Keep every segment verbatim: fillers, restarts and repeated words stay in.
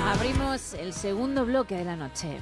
Abrimos el segundo bloque de la noche.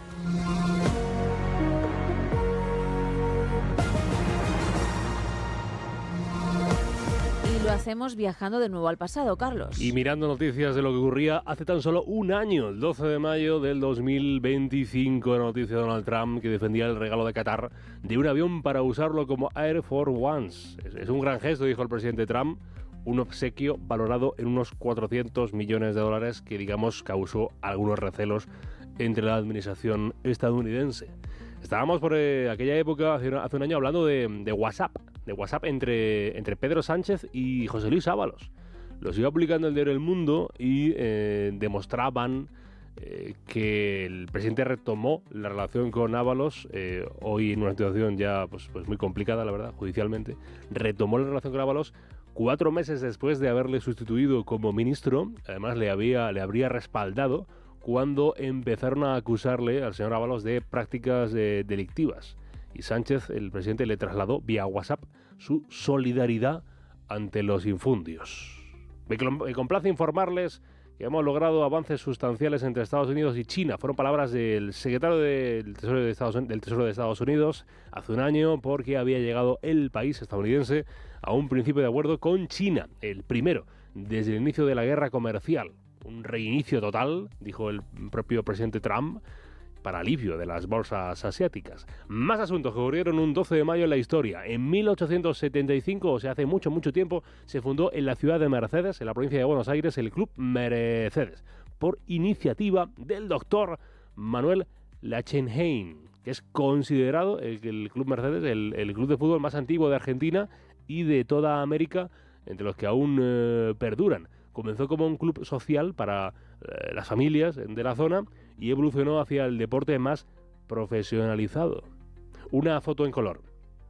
Y lo hacemos viajando de nuevo al pasado, Carlos. Y mirando noticias de lo que ocurría hace tan solo un año, el doce de mayo del dos mil veinticinco, la noticia de Donald Trump que defendía el regalo de Qatar de un avión para usarlo como Air Force Ones. Es, es un gran gesto, dijo el presidente Trump, un obsequio valorado en unos cuatrocientos millones de dólares que, digamos, causó algunos recelos entre la administración estadounidense. Estábamos por eh, aquella época, hace, hace un año, hablando de, de WhatsApp, de WhatsApp entre, entre Pedro Sánchez y José Luis Ábalos. Los iba publicando el diario El Mundo y eh, demostraban eh, que el presidente retomó la relación con Ábalos, eh, hoy en una situación ya pues, pues muy complicada, la verdad, judicialmente, retomó la relación con Ábalos cuatro meses después de haberle sustituido como ministro. Además le, había, le habría respaldado cuando empezaron a acusarle al señor Ábalos de prácticas eh, delictivas. Y Sánchez, el presidente, le trasladó vía WhatsApp su solidaridad ante los infundios. Me, me complace informarles que hemos logrado avances sustanciales entre Estados Unidos y China. Fueron palabras del secretario del Tesoro de Estados, del Tesoro de Estados Unidos hace un año, porque había llegado el país estadounidense a un principio de acuerdo con China, el primero desde el inicio de la guerra comercial. Un reinicio total, dijo el propio presidente Trump, para alivio de las bolsas asiáticas. Más asuntos que ocurrieron un doce de mayo en la historia. En mil ochocientos setenta y cinco, o sea, hace mucho, mucho tiempo, se fundó en la ciudad de Mercedes, en la provincia de Buenos Aires, el Club Mercedes, por iniciativa del doctor Manuel Lachenheim, que es considerado el, el Club Mercedes el, el club de fútbol más antiguo de Argentina y de toda América, entre los que aún eh, perduran. Comenzó como un club social para eh, las familias de la zona y evolucionó hacia el deporte más profesionalizado. Una foto en color.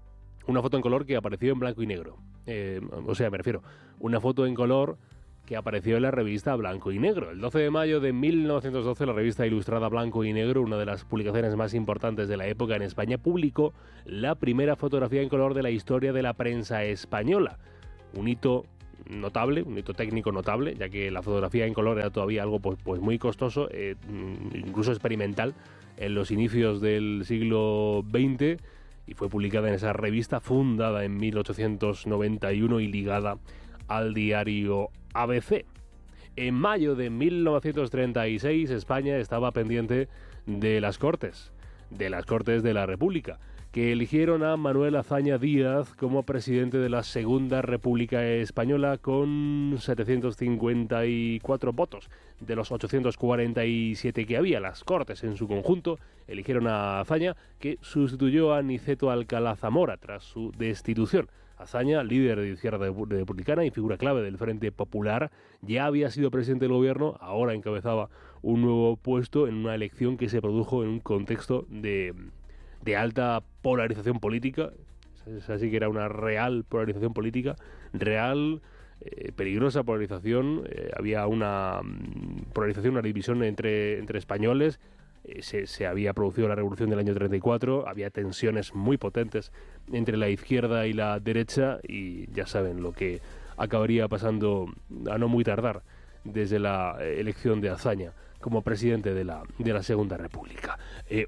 Una foto en color que apareció en blanco y negro. Eh, o sea, me refiero, una foto en color que apareció en la revista Blanco y Negro. El doce de mayo de mil novecientos doce, la revista ilustrada Blanco y Negro, una de las publicaciones más importantes de la época en España, publicó la primera fotografía en color de la historia de la prensa española. Un hito notable, un hito técnico notable, ya que la fotografía en color era todavía algo pues, pues muy costoso, eh, incluso experimental, en los inicios del siglo veinte, y fue publicada en esa revista, fundada en mil ochocientos noventa y uno y ligada al diario A B C. En mayo de mil novecientos treinta y seis, España estaba pendiente de las Cortes, de las Cortes de la República, que eligieron a Manuel Azaña Díaz como presidente de la Segunda República Española con setecientos cincuenta y cuatro votos. De los ochocientos cuarenta y siete que había, las Cortes en su conjunto eligieron a Azaña, que sustituyó a Niceto Alcalá Zamora tras su destitución. Azaña, líder de Izquierda Republicana y figura clave del Frente Popular, ya había sido presidente del gobierno, ahora encabezaba un nuevo puesto en una elección que se produjo en un contexto de... de alta polarización política. Es así que era una real polarización política, real, eh, peligrosa polarización. Eh, había una mm, polarización, una división entre, entre españoles. Eh, se, se había producido la revolución del año treinta y cuatro, había tensiones muy potentes entre la izquierda y la derecha, y ya saben lo que acabaría pasando a no muy tardar desde la elección de Azaña como presidente de la, de la Segunda República. Eh,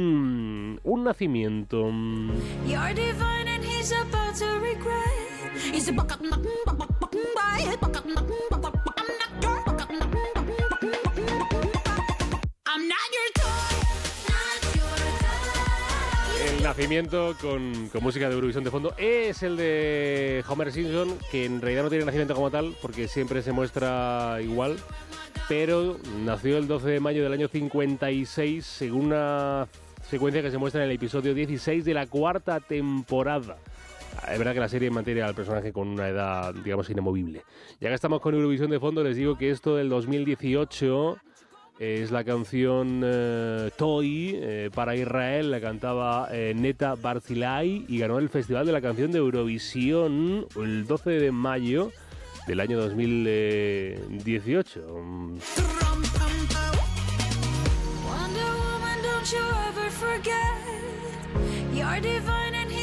un, un nacimiento... El nacimiento con, con música de Eurovisión de fondo es el de Homer Simpson, que en realidad no tiene nacimiento como tal, porque siempre se muestra igual, pero nació el doce de mayo del año cincuenta y seis, según una secuencia que se muestra en el episodio dieciséis de la cuarta temporada. Es verdad que la serie mantiene al personaje con una edad, digamos, inamovible. Ya que estamos con Eurovisión de fondo, les digo que esto del dos mil dieciocho es la canción eh, Toy eh, para Israel, la cantaba eh, Neta Barzilai y ganó el Festival de la Canción de Eurovisión el doce de mayo del año dos mil dieciocho.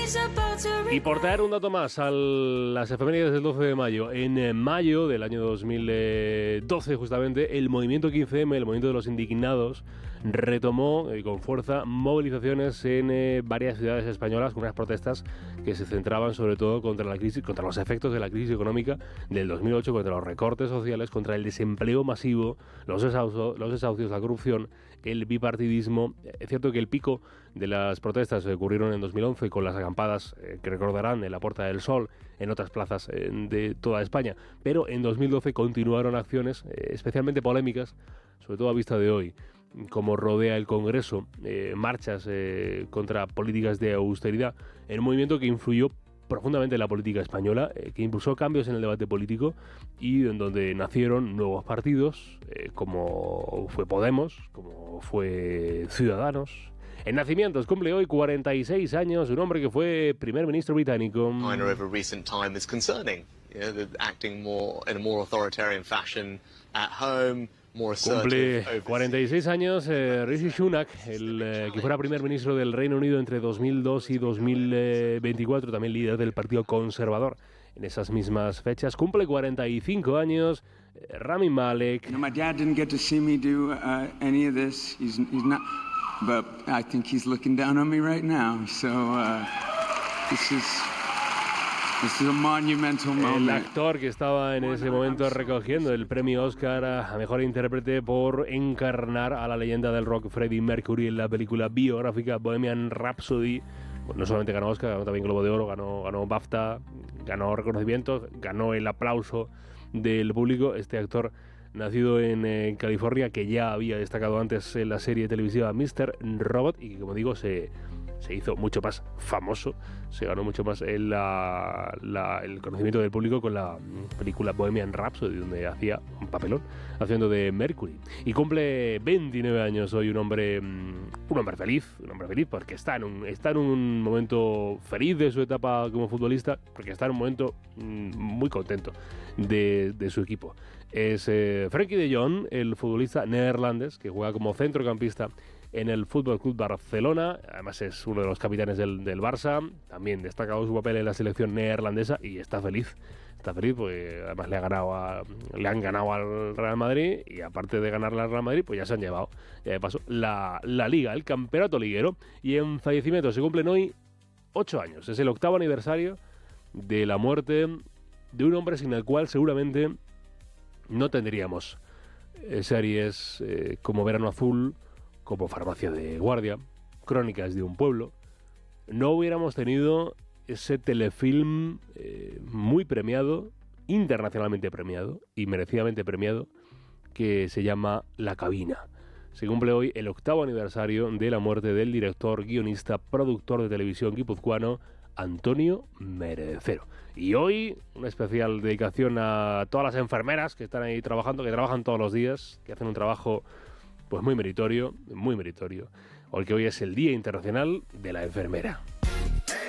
Y por traer un dato más a las efemérides del doce de mayo, en mayo del año dos mil doce justamente, el movimiento quince eme, el movimiento de los indignados, retomó eh, con fuerza movilizaciones en eh, varias ciudades españolas, con unas protestas que se centraban sobre todo contra la crisis, contra los efectos de la crisis económica del dos mil ocho, contra los recortes sociales, contra el desempleo masivo, los desahucios, los desahucios, la corrupción, el bipartidismo. Es cierto que el pico de las protestas ocurrieron en dos mil once con las acampadas eh, que recordarán en la Puerta del Sol, en otras plazas eh, de toda España, pero en dos mil doce continuaron acciones eh, especialmente polémicas, sobre todo a vista de hoy, como rodea el Congreso, eh, marchas eh, contra políticas de austeridad, en un movimiento que influyó profundamente en la política española, eh, que impulsó cambios en el debate político y en donde nacieron nuevos partidos, eh, como fue Podemos, como fue Ciudadanos. En nacimientos cumple hoy cuarenta y seis años un hombre que fue primer ministro británico. Minor over recent time is concerning. You know, the acting more in a more authoritarian fashion at home. Cumple cuarenta y seis años eh, Rishi Sunak, el eh, que fuera primer ministro del Reino Unido entre dos mil dos y dos mil veinticuatro, también líder del Partido Conservador en esas mismas fechas. Cumple cuarenta y cinco años eh, Rami Malek. You know, my dad didn't get to see me do uh, any of this. He's, he's not, but I think he's looking down on me right now. So uh, this is. El actor que estaba en ese momento recogiendo el premio Oscar a mejor intérprete por encarnar a la leyenda del rock Freddie Mercury en la película biográfica Bohemian Rhapsody. Bueno, no solamente ganó Oscar, ganó también Globo de Oro, ganó, ganó BAFTA, ganó reconocimientos, ganó el aplauso del público. Este actor, nacido en eh, California, que ya había destacado antes en la serie televisiva míster Robot y que, como digo, se... se hizo mucho más famoso, se ganó mucho más el, la, la, el conocimiento del público con la película Bohemian Rhapsody, donde hacía un papelón haciendo de Mercury. Y cumple veintinueve años hoy un hombre, un hombre feliz, un hombre feliz porque está en un, está en un momento feliz de su etapa como futbolista, porque está en un momento muy contento de, de su equipo. Es eh, Frenkie de Jong, el futbolista neerlandés que juega como centrocampista en el Fútbol Club Barcelona. Además es uno de los capitanes del, del Barça. También destacado su papel en la selección neerlandesa y está feliz. Está feliz porque además le, ha ganado a, le han ganado al Real Madrid y aparte de ganarle al Real Madrid, pues ya se han llevado, ya de paso, la, la Liga, el campeonato liguero. Y en fallecimiento se cumplen hoy ocho años. Es el octavo aniversario de la muerte de un hombre sin el cual seguramente no tendríamos series eh, como Verano Azul, como Farmacia de Guardia, Crónicas de un Pueblo. No hubiéramos tenido ese telefilm eh, muy premiado, internacionalmente premiado y merecidamente premiado, que se llama La Cabina. Se cumple hoy el octavo aniversario de la muerte del director, guionista, productor de televisión guipuzcoano Antonio Merecero. Y hoy una especial dedicación a todas las enfermeras que están ahí trabajando, que trabajan todos los días, que hacen un trabajo pues muy meritorio, muy meritorio, porque hoy es el Día Internacional de la Enfermera.